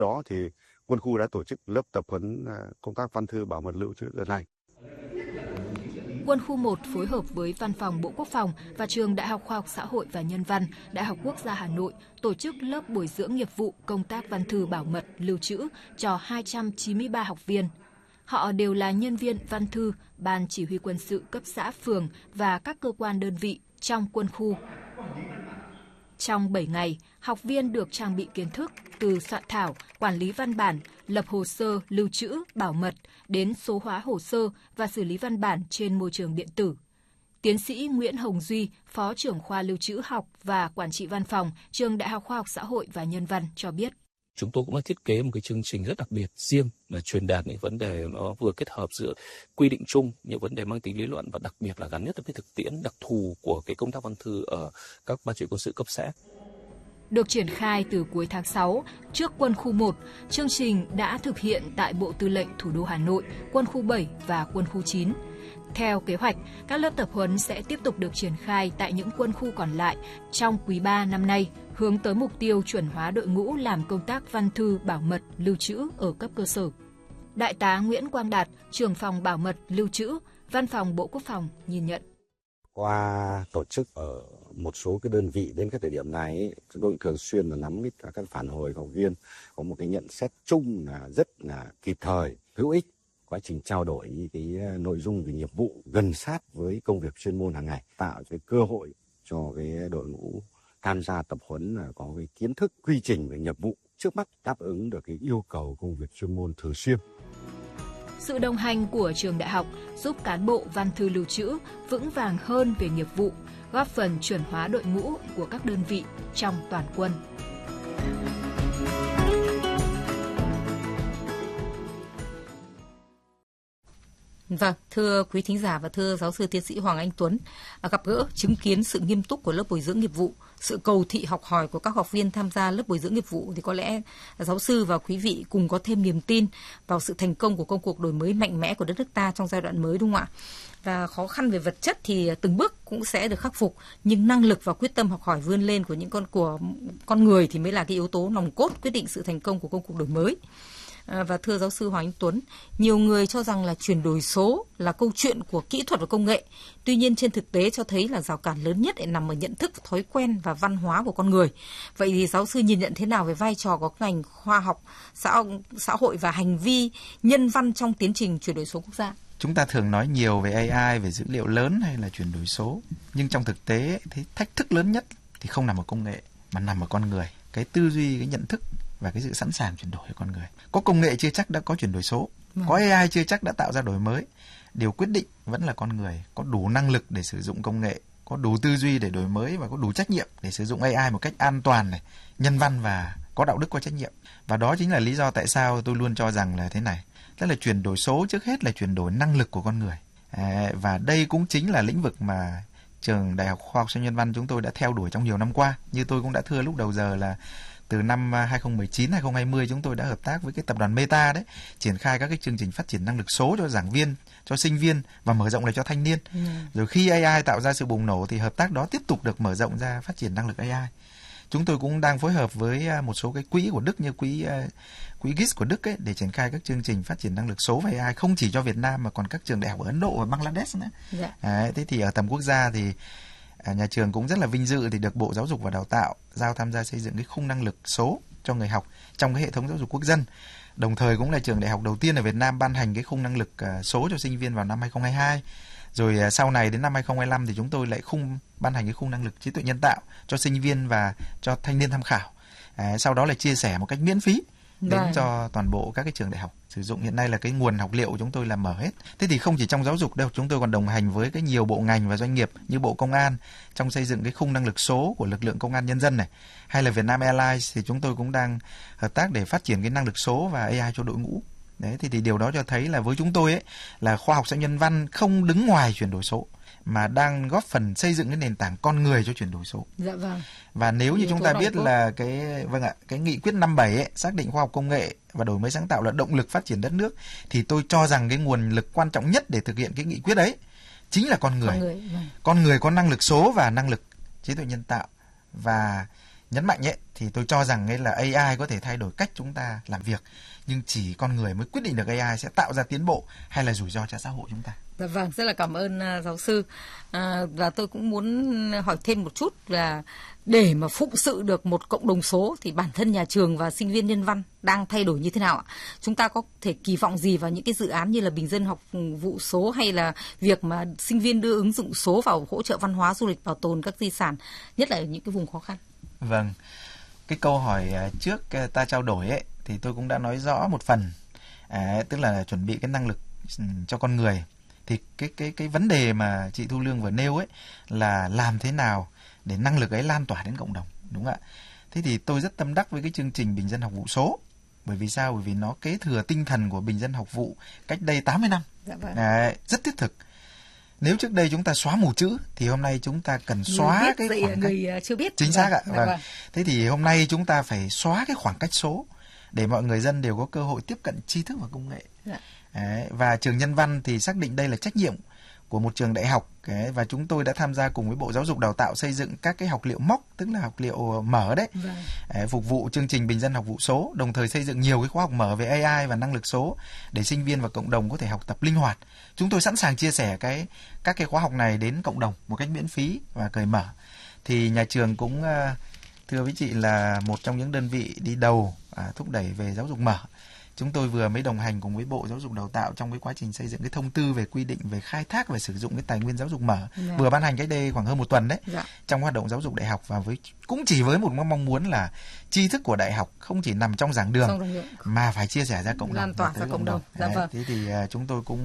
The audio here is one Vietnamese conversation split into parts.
Đó thì quân khu đã tổ chức lớp tập huấn công tác văn thư bảo mật lưu trữ lần này. Quân khu 1 phối hợp với Văn phòng Bộ Quốc phòng và Trường Đại học Khoa học Xã hội và Nhân văn, Đại học Quốc gia Hà Nội tổ chức lớp bồi dưỡng nghiệp vụ công tác văn thư bảo mật lưu trữ cho 293 học viên. Họ đều là nhân viên văn thư, ban chỉ huy quân sự cấp xã, phường và các cơ quan đơn vị trong quân khu. Trong 7 ngày, học viên được trang bị kiến thức từ soạn thảo, quản lý văn bản, lập hồ sơ, lưu trữ, bảo mật, đến số hóa hồ sơ và xử lý văn bản trên môi trường điện tử. Tiến sĩ Nguyễn Hồng Duy, Phó trưởng khoa lưu trữ học và quản trị văn phòng, Trường Đại học Khoa học Xã hội và Nhân văn cho biết. Chúng tôi cũng đã thiết kế một cái chương trình rất đặc biệt riêng là truyền đạt những vấn đề nó vừa kết hợp giữa quy định chung, những vấn đề mang tính lý luận và đặc biệt là gắn nhất với thực tiễn đặc thù của cái công tác văn thư ở các ban chỉ huy quân sự cấp xã. Được triển khai từ cuối tháng 6, trước quân khu 1, chương trình đã thực hiện tại Bộ Tư lệnh Thủ đô Hà Nội, quân khu 7 và quân khu 9. Theo kế hoạch, các lớp tập huấn sẽ tiếp tục được triển khai tại những quân khu còn lại trong quý 3 năm nay, hướng tới mục tiêu chuẩn hóa đội ngũ làm công tác văn thư bảo mật lưu trữ ở cấp cơ sở. Đại tá Nguyễn Quang Đạt, trưởng phòng bảo mật lưu trữ, Văn phòng Bộ Quốc phòng nhìn nhận. Qua tổ chức ở một số cái đơn vị đến cái thời điểm này, chúng tôi thường xuyên là nắm ít các phản hồi của học viên, có một cái nhận xét chung là rất là kịp thời, hữu ích. Quá trình trao đổi cái nội dung về nghiệp vụ gần sát với công việc chuyên môn hàng ngày, tạo cái cơ hội cho cái đội ngũ tham gia tập huấn là có cái kiến thức quy trình về nghiệp vụ trước mắt, đáp ứng được cái yêu cầu công việc chuyên môn thường xuyên. Sự đồng hành của trường đại học giúp cán bộ văn thư lưu trữ vững vàng hơn về nghiệp vụ, góp phần chuẩn hóa đội ngũ của các đơn vị trong toàn quân. Vâng, thưa quý thính giả và thưa giáo sư tiến sĩ Hoàng Anh Tuấn, gặp gỡ chứng kiến sự nghiêm túc của lớp bồi dưỡng nghiệp vụ, sự cầu thị học hỏi của các học viên tham gia lớp bồi dưỡng nghiệp vụ thì có lẽ giáo sư và quý vị cùng có thêm niềm tin vào sự thành công của công cuộc đổi mới mạnh mẽ của đất nước ta trong giai đoạn mới, đúng không ạ? Và khó khăn về vật chất thì từng bước cũng sẽ được khắc phục, nhưng năng lực và quyết tâm học hỏi vươn lên của con người thì mới là cái yếu tố nòng cốt quyết định sự thành công của công cuộc đổi mới. Và thưa giáo sư Hoàng Anh Tuấn, nhiều người cho rằng là chuyển đổi số là câu chuyện của kỹ thuật và công nghệ. Tuy nhiên trên thực tế cho thấy là rào cản lớn nhất nằm ở nhận thức, thói quen và văn hóa của con người. Vậy thì giáo sư nhìn nhận thế nào về vai trò của ngành khoa học, xã hội và hành vi nhân văn trong tiến trình chuyển đổi số quốc gia? Chúng ta thường nói nhiều về AI, về dữ liệu lớn hay là chuyển đổi số. Nhưng trong thực tế thì thách thức lớn nhất thì không nằm ở công nghệ mà nằm ở con người. Cái tư duy, cái nhận thức và cái sự sẵn sàng chuyển đổi của con người. Có công nghệ chưa chắc đã có chuyển đổi số, có AI chưa chắc đã tạo ra đổi mới. Điều quyết định vẫn là con người có đủ năng lực để sử dụng công nghệ, có đủ tư duy để đổi mới và có đủ trách nhiệm để sử dụng AI một cách an toàn này, nhân văn và có đạo đức, có trách nhiệm. Và đó chính là lý do tại sao tôi luôn cho rằng là thế này, tức là chuyển đổi số trước hết là chuyển đổi năng lực của con người. Và đây cũng chính là lĩnh vực mà trường Đại học Khoa học Xã hội Nhân văn chúng tôi đã theo đuổi trong nhiều năm qua. Như tôi cũng đã thưa lúc đầu giờ là từ năm 2019-2020 chúng tôi đã hợp tác với cái tập đoàn Meta đấy, triển khai các cái chương trình phát triển năng lực số cho giảng viên, cho sinh viên và mở rộng lại cho thanh niên. Rồi khi AI tạo ra sự bùng nổ thì hợp tác đó tiếp tục được mở rộng ra phát triển năng lực AI. Chúng tôi cũng đang phối hợp với một số cái quỹ của Đức như quỹ GIS của Đức ấy, để triển khai các chương trình phát triển năng lực số và AI không chỉ cho Việt Nam mà còn các trường đại học ở Ấn Độ và Bangladesh nữa. Thế thì ở tầm quốc gia thì nhà trường cũng rất là vinh dự thì được Bộ Giáo dục và Đào tạo giao tham gia xây dựng cái khung năng lực số cho người học trong cái hệ thống giáo dục quốc dân. Đồng thời cũng là trường đại học đầu tiên ở Việt Nam ban hành cái khung năng lực số cho sinh viên vào năm 2022. Rồi sau này đến năm 2025 thì chúng tôi lại ban hành cái khung năng lực trí tuệ nhân tạo cho sinh viên và cho thanh niên tham khảo. Sau đó là chia sẻ một cách miễn phí đến cho toàn bộ các cái trường đại học sử dụng. Hiện nay là cái nguồn học liệu của chúng tôi là mở hết. Thế thì không chỉ trong giáo dục đâu, chúng tôi còn đồng hành với cái nhiều bộ ngành và doanh nghiệp như Bộ Công an trong xây dựng cái khung năng lực số của lực lượng công an nhân dân này, hay là Vietnam Airlines thì chúng tôi cũng đang hợp tác để phát triển cái năng lực số và AI cho đội ngũ. Đấy, thì điều đó cho thấy là với chúng tôi ấy là khoa học xã hội nhân văn không đứng ngoài chuyển đổi số mà đang góp phần xây dựng cái nền tảng con người cho chuyển đổi số. Dạ vâng. Và nếu như chúng ta biết là cái nghị quyết 57 ấy xác định khoa học công nghệ và đổi mới sáng tạo là động lực phát triển đất nước, thì tôi cho rằng cái nguồn lực quan trọng nhất để thực hiện cái nghị quyết ấy chính là con người. Con người có năng lực số và năng lực trí tuệ nhân tạo, và nhấn mạnh ấy thì tôi cho rằng ấy là AI có thể thay đổi cách chúng ta làm việc, nhưng chỉ con người mới quyết định được AI sẽ tạo ra tiến bộ hay là rủi ro cho xã hội chúng ta. Dạ vâng, rất là cảm ơn giáo sư. Và tôi cũng muốn hỏi thêm một chút là để mà phụng sự được một cộng đồng số thì bản thân nhà trường và sinh viên nhân văn đang thay đổi như thế nào ạ? Chúng ta có thể kỳ vọng gì vào những cái dự án như là bình dân học vụ số, hay là việc mà sinh viên đưa ứng dụng số vào hỗ trợ văn hóa, du lịch, bảo tồn các di sản, nhất là ở những cái vùng khó khăn? Vâng, cái câu hỏi trước ta trao đổi ấy thì tôi cũng đã nói rõ một phần, tức là chuẩn bị cái năng lực cho con người. Thì cái vấn đề mà chị Thu Lương vừa nêu ấy là làm thế nào để năng lực ấy lan tỏa đến cộng đồng, đúng không ạ? Thế thì tôi rất tâm đắc với cái chương trình bình dân học vụ số. Bởi vì sao? Bởi vì nó kế thừa tinh thần của bình dân học vụ cách đây 80 năm. Dạ vâng. Rất thiết thực. Nếu trước đây chúng ta xóa mù chữ thì hôm nay chúng ta cần xóa cái khoảng cách. Người chưa biết. Chính xác ạ. Vâng. Thế thì hôm nay chúng ta phải xóa cái khoảng cách số để mọi người dân đều có cơ hội tiếp cận tri thức và công nghệ. Dạ. Và trường Nhân văn thì xác định đây là trách nhiệm của một trường đại học, và chúng tôi đã tham gia cùng với Bộ Giáo dục Đào tạo xây dựng các cái học liệu MOOC, tức là học liệu mở đấy, phục vụ chương trình bình dân học vụ số, đồng thời xây dựng nhiều cái khóa học mở về AI và năng lực số để sinh viên và cộng đồng có thể học tập linh hoạt. Chúng tôi sẵn sàng chia sẻ các cái khóa học này đến cộng đồng một cách miễn phí và cởi mở. Thì nhà trường cũng thưa với chị là một trong những đơn vị đi đầu thúc đẩy về giáo dục mở. Chúng tôi vừa mới đồng hành cùng với Bộ Giáo dục Đào tạo trong cái quá trình xây dựng cái thông tư về quy định về khai thác và sử dụng cái tài nguyên giáo dục mở, vừa ban hành cách đây khoảng hơn một tuần đấy, trong hoạt động giáo dục đại học, và cũng chỉ với một mong muốn là tri thức của đại học không chỉ nằm trong giảng đường mà phải chia sẻ ra cộng đồng, lan tỏa ra cộng đồng. Vâng. Thế thì chúng tôi cũng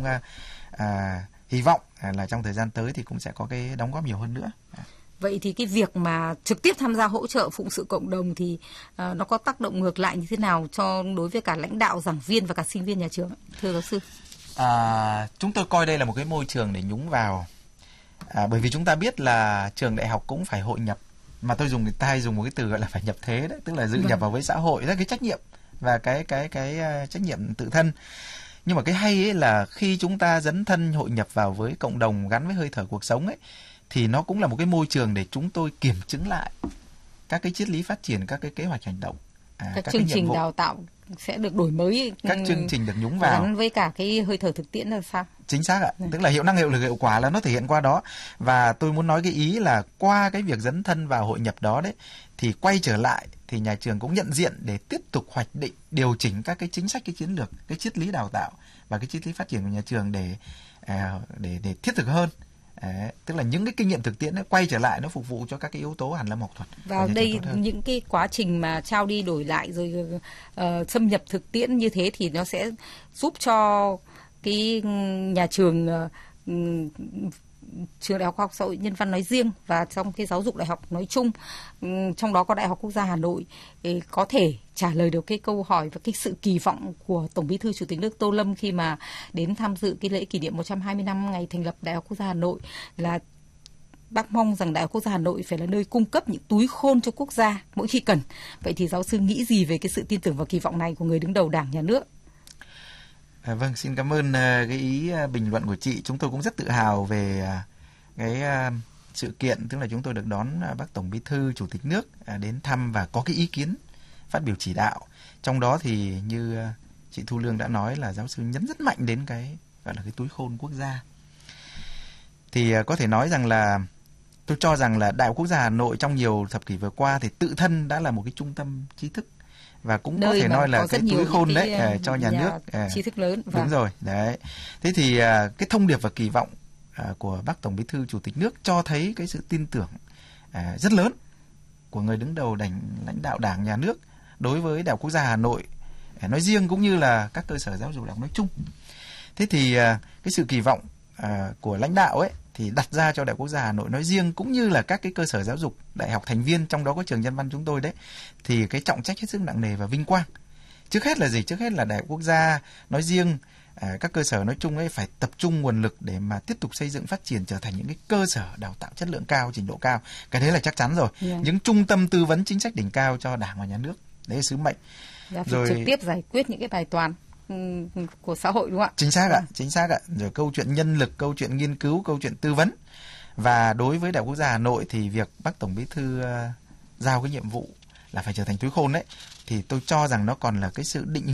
hy vọng là trong thời gian tới thì cũng sẽ có cái đóng góp nhiều hơn nữa. Vậy thì cái việc mà trực tiếp tham gia hỗ trợ phụng sự cộng đồng thì nó có tác động ngược lại như thế nào đối với cả lãnh đạo, giảng viên và cả sinh viên nhà trường, thưa giáo sư? Chúng tôi coi đây là một cái môi trường để nhúng vào, bởi vì chúng ta biết là trường đại học cũng phải hội nhập, mà tôi dùng một cái từ gọi là phải nhập thế đấy, tức là dự nhập vào với xã hội, rất cái trách nhiệm và cái trách nhiệm tự thân. Nhưng mà cái hay ấy là khi chúng ta dấn thân hội nhập vào với cộng đồng gắn với hơi thở cuộc sống ấy, thì nó cũng là một cái môi trường để chúng tôi kiểm chứng lại các cái triết lý phát triển, các cái kế hoạch hành động, các chương trình đào tạo sẽ được đổi mới, các chương trình được nhúng vào gắn với cả cái hơi thở thực tiễn là sao? Chính xác ạ. Tức là hiệu năng, hiệu lực, hiệu quả là nó thể hiện qua đó. Và tôi muốn nói cái ý là qua cái việc dấn thân vào hội nhập đó đấy, thì quay trở lại thì nhà trường cũng nhận diện để tiếp tục hoạch định, điều chỉnh các cái chính sách, cái chiến lược, cái triết lý đào tạo và cái triết lý phát triển của nhà trường để thiết thực hơn. Tức là những cái kinh nghiệm thực tiễn nó quay trở lại, nó phục vụ cho các cái yếu tố hàn lâm học thuật. Vào đây những cái quá trình mà trao đi đổi lại rồi xâm nhập thực tiễn như thế thì nó sẽ giúp cho cái nhà trường Trường Đại học Khoa học Xã hội Nhân văn nói riêng và trong cái giáo dục đại học nói chung, trong đó có Đại học Quốc gia Hà Nội, có thể trả lời được cái câu hỏi và cái sự kỳ vọng của Tổng Bí thư Chủ tịch nước Tô Lâm khi mà đến tham dự cái lễ kỷ niệm 120 năm ngày thành lập Đại học Quốc gia Hà Nội, là bác mong rằng Đại học Quốc gia Hà Nội phải là nơi cung cấp những túi khôn cho quốc gia mỗi khi cần. Vậy thì giáo sư nghĩ gì về cái sự tin tưởng và kỳ vọng này của người đứng đầu Đảng, Nhà nước? Vâng, xin cảm ơn cái ý bình luận của chị. Chúng tôi cũng rất tự hào về cái sự kiện, tức là chúng tôi được đón bác Tổng Bí thư Chủ tịch nước đến thăm và có cái ý kiến phát biểu chỉ đạo. Trong đó thì như chị Thu Lương đã nói là giáo sư nhấn rất mạnh đến cái gọi là cái túi khôn quốc gia. Thì có thể nói rằng là tôi cho rằng là Đại học Quốc gia Hà Nội trong nhiều thập kỷ vừa qua thì tự thân đã là một cái trung tâm trí thức, và cũng có thể nói là cái túi khôn đấy cho nhà nước trí thức lớn. Đúng rồi đấy. Thế thì cái thông điệp và kỳ vọng của bác Tổng Bí thư Chủ tịch nước cho thấy cái sự tin tưởng rất lớn của người đứng đầu lãnh đạo Đảng, Nhà nước đối với Đại học Quốc gia Hà Nội nói riêng cũng như là các cơ sở giáo dục đại học nói chung. Thế thì cái sự kỳ vọng của lãnh đạo ấy thì đặt ra cho Đại học Quốc gia Hà Nội nói riêng cũng như là các cái cơ sở giáo dục đại học thành viên, trong đó có trường Nhân văn chúng tôi đấy, thì cái trọng trách hết sức nặng nề và vinh quang. Trước hết là gì? Trước hết là Đại học Quốc gia nói riêng, các cơ sở nói chung ấy phải tập trung nguồn lực để mà tiếp tục xây dựng phát triển trở thành những cái cơ sở đào tạo chất lượng cao, trình độ cao. Cái đấy là chắc chắn rồi. Những trung tâm tư vấn chính sách đỉnh cao cho Đảng và Nhà nước. Đấy là sứ mệnh. Rồi trực tiếp giải quyết những cái bài toán của xã hội, đúng không ạ? Chính xác ạ. Rồi câu chuyện nhân lực, câu chuyện nghiên cứu, câu chuyện tư vấn. Và đối với Đại học Quốc gia Hà Nội thì việc bác Tổng Bí thư giao cái nhiệm vụ là phải trở thành túi khôn đấy, thì tôi cho rằng nó còn là cái sự định